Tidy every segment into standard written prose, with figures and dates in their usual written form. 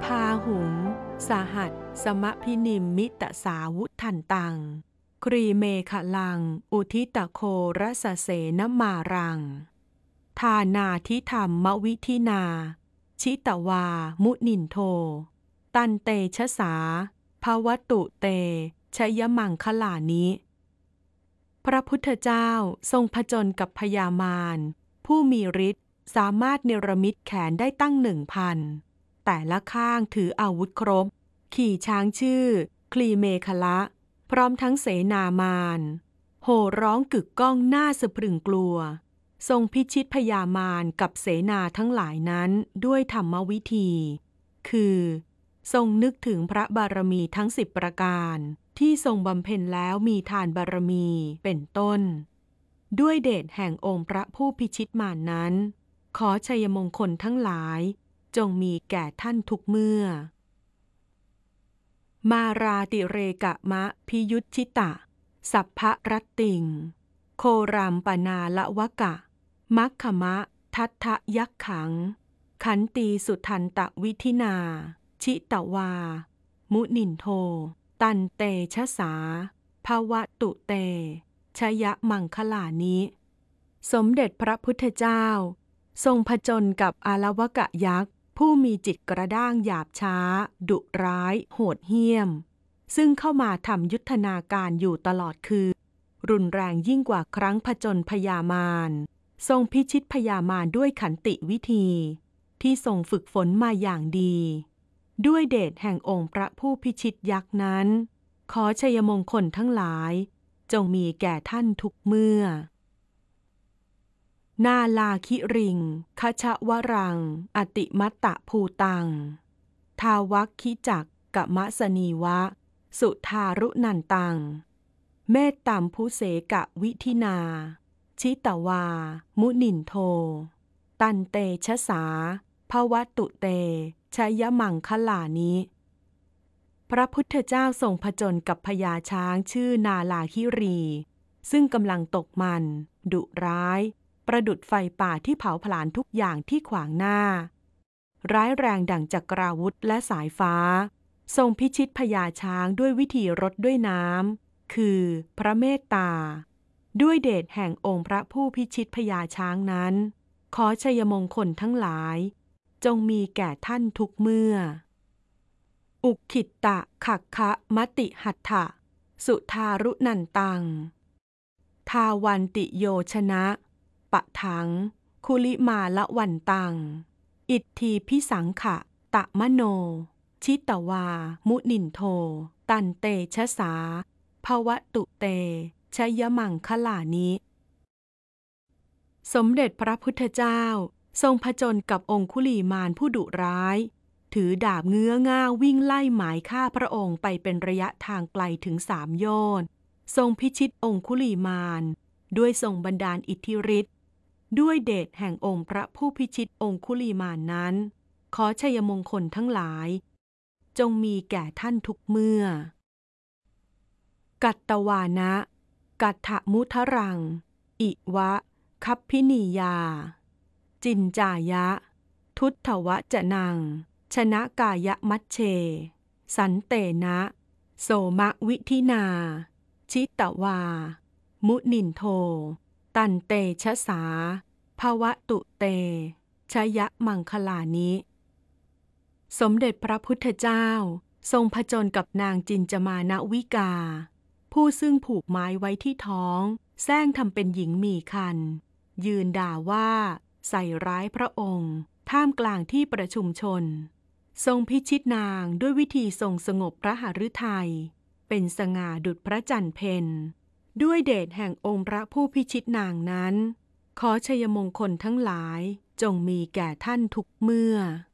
าหุงสหัสสมพินิมมิตสาวุทันตังครีเมขลังอุทิตโครสเสนมารังทานาทิธรรมวิธินาชิตวามุนินโทตันเตชะสาภวตุเตชยมังคลานิพระพุทธเจ้าทรงผจญกับพญามารผู้มีฤทธิ์สามารถเนรมิตแขนได้ตั้ง 1,000 แต่ละข้างถืออาวุธครบขี่ช้างชื่อคลีเมขละพร้อมทั้งเสนามารโห่ร้องกึกก้องน่าสะพรึงกลัวทรงพิชิตพญามารกับเสนาทั้งหลายนั้นด้วยธรรมวิธีคือทรงนึกถึงพระบารมีทั้ง10ประการที่ทรงบำเพ็ญแล้วมีทานบารมีเป็นต้นด้วยเดชแห่งองค์พระผู้พิชิตมารนั้นขอชัยมงคลทั้งหลายจงมีแก่ท่านทุกเมื่อมาราติเรกะมะพิยุตชิตะสัพพะรัตติงโครัมปนาละวะกะมัคขมะทัตถะยักขังขันตีสุทันตวิธินาชิตวามุนินโทตันเตชะสาภวตุเตชยมังคลานิสมเด็จพระพุทธเจ้าทรงผจญกับอาลวกะยักษ์ผู้มีจิตกระด้างหยาบช้าดุร้ายโหดเหี้ยมซึ่งเข้ามาทำยุทธนาการอยู่ตลอดคืนรุนแรงยิ่งกว่าครั้งผจญพญามารทรงพิชิตพญามารด้วยขันติวิธีที่ทรงฝึกฝนมาอย่างดีด้วยเดชแห่งองค์พระผู้พิชิตยักษ์นั้นขอชัยมงคลทั้งหลายจงมีแก่ท่านทุกเมื่อนาลาคิริงคชวรังอติมัตตะภูตังทาวัคคิจักกะมะสนีวะสุทารุนันตังเมตตัมพุเสกะวิธินาชิตวามุนินโทตันเตชะสาภวตุเตชยมังคลานิพระพุทธเจ้าทรงผจญกับพญาช้างชื่อนาลาคิรีซึ่งกำลังตกมันดุร้ายประดุจไฟป่าที่เผาผลาญทุกอย่างที่ขวางหน้าร้ายแรงดั่งจักราวุธและสายฟ้าทรงพิชิตพญาช้างด้วยวิธีรดด้วยน้ำคือพระเมตตาด้วยเดชแห่งองค์พระผู้พิชิตพญาช้างนั้นขอชัยมงคลทั้งหลายจงมีแก่ท่านทุกเมื่ออุคขิตตะขักคะมติหัตถะสุทารุนันตังทาวันติโยชนะปะถังคุลิมาละวันตังอิทธีพิสังขะตะมโนชิตวามุนินโทตันเตชะสาภวตุเตชยมังคลานิสมเด็จพระพุทธเจ้าทรงผจญกับองคุลีมารผู้ดุร้ายถือดาบเงื้อง่าววิ่งไล่หมายฆ่าพระองค์ไปเป็นระยะทางไกลถึง3 โยชน์ทรงพิชิตองคุลีมารด้วยทรงบันดาลอิทธิฤทธิ์ด้วยเดชแห่งองค์พระผู้พิชิตองคุลีมารนั้นขอชัยมงคลทั้งหลายจงมีแก่ท่านทุกเมื่อกัตตวานะกัตถมุทรังอิวะคัพพินียาจินจายะทุตถวจนังชนะกายมัชเชสันเตนะโสมะวิธินาชิตวามุนินโทตันเตชะสาภวตุเตชยมังคลานิสมเด็จพระพุทธเจ้าทรงผจญกับนางจินจมานวิกาผู้ซึ่งผูกไม้ไว้ที่ท้องแซงทำเป็นหญิงมีครรภ์ยืนด่าว่าใส่ร้ายพระองค์ท่ามกลางที่ประชุมชนทรงพิชิตนางด้วยวิธีทรงสงบพระหฤทัยเป็นสง่าดุจพระจันทร์เพ็ญด้วยเดชแห่งองค์พระผู้พิชิตนางนั้นขอชัยมงคลทั้งหลายจงมีแก่ท่านทุกเมื่อ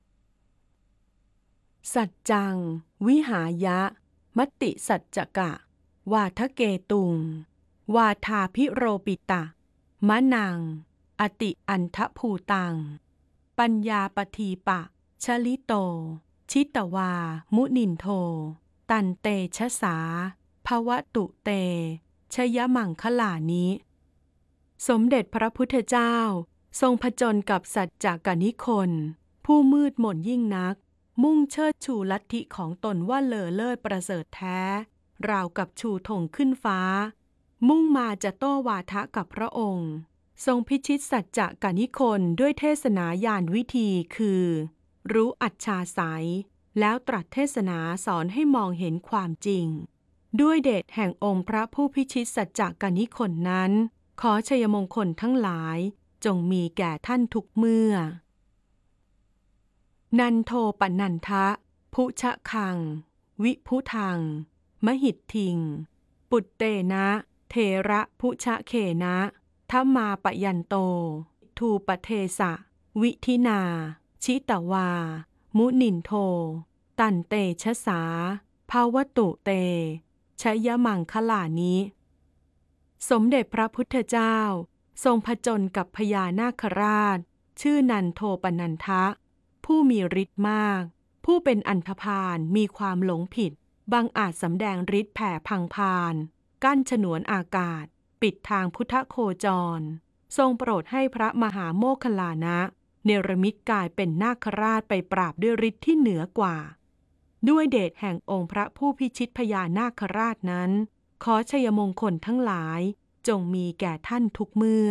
สัจจังวิหายะมติสัจจกะวาทเกตุงวาทาพิโรปิตะมะนังอติอันทภูตังปัญญาปทีปะชลิโตชิตวามุนินโทตันเตชะสาภวตุเตชยมังคลานิสมเด็จพระพุทธเจ้าทรงผจญกับสัจจกนิคลผู้มืดมนยิ่งนักมุ่งเชิดชูลัทธิของตนว่าเลอเลิศประเสริฐแท้ราวกับชูธงขึ้นฟ้ามุ่งมาจะโต้วาทะกับพระองค์ทรงพิชิตสัจจะกนิคลด้วยเทศนาญาณวิธีคือรู้อัจฉาสัยแล้วตรัสเทศนาสอนให้มองเห็นความจริงด้วยเดชแห่งองค์พระผู้พิชิตสัจจะกนิคลนั้นขอชัยมงคลทั้งหลายจงมีแก่ท่านทุกเมื่อนันโทปนันทะพุชะคังวิพุทังมหิทธิงปุตเตนะเทระพุชะเขนะทัมมาปยันโตทูปเทสะวิธินาชิตวามุนินโทตันเตชะสาภาวตุเตชยมังคลานิสมเด็จพระพุทธเจ้าทรงผจญกับพญานาคราชชื่อนันโทปนันทะผู้มีฤทธิ์มากผู้เป็นอันธพาลมีความหลงผิดบังอาจสำแดงฤทธิ์แผ่พังพานกั้นฉนวนอากาศปิดทางพุทธโคจรทรงโปรดให้พระมหาโมคคัลลานะเนรมิตกายเป็นนาคราชไปปราบด้วยฤทธิ์ที่เหนือกว่าด้วยเดชแห่งองค์พระผู้พิชิตพญานาคราชนั้นขอชัยมงคลทั้งหลายจงมีแก่ท่านทุกเมื่อ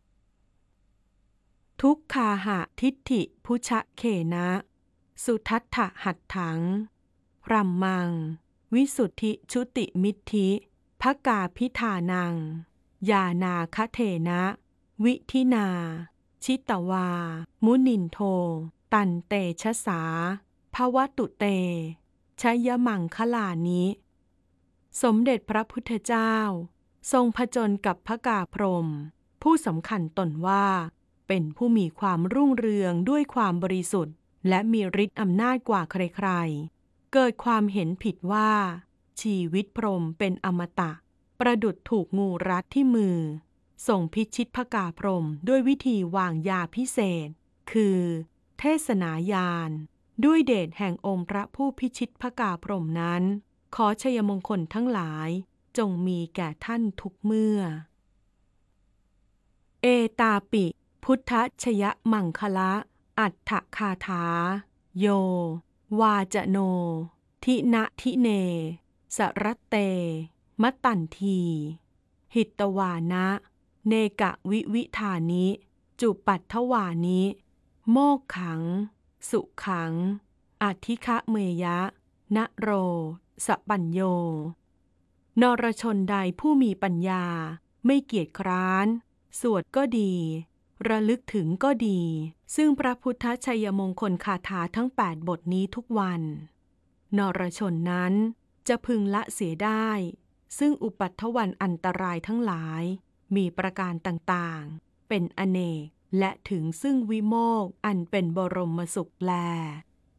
ทุกขาหะทิฏฐิพุชะเขนะสุทัฏฐหัตถังรัมมังวิสุทธิชุติมิทธิภกาพิธานังยานาคเทนะวิธินาชิตวามุนินโทตันเตชะสาภวตุเตชยมังคลานิสมเด็จพระพุทธเจ้าทรงผจญกับพระกาพรหมผู้สำคัญตนว่าเป็นผู้มีความรุ่งเรืองด้วยความบริสุทธิ์และมีฤทธิ์อำนาจกว่าใครๆเกิดความเห็นผิดว่าชีวิตพรหมเป็นอมตะประดุจถูกงูรัดที่มือทรงพิชิตพระกาพรหมด้วยวิธีวางยาพิเศษคือเทศนาญาณด้วยเดชแห่งองค์พระผู้พิชิตพระกาพรหมนั้นขอชัยมงคลทั้งหลายจงมีแก่ท่านทุกเมื่อเอตาปิพุทธชยมังคละอัฏฐคาถาโยวาจโนทินะทิเนสรัตเตมตันทีหิตวานะเนกะวิวิธานิจุปัตถวานิโมกขังสุขังอธิคะเมยะนะโรสปัญโยนรชนใดผู้มีปัญญาไม่เกียจคร้านสวดก็ดีระลึกถึงก็ดีซึ่งพระพุทธชัยมงคลคาถาทั้ง8บทนี้ทุกวันนรชนนั้นจะพึงละเสียได้ซึ่งอุปัฏฐวันอันตรายทั้งหลายมีประการต่างๆเป็นอเนกและถึงซึ่งวิโมกข์อันเป็นบรมสุขแล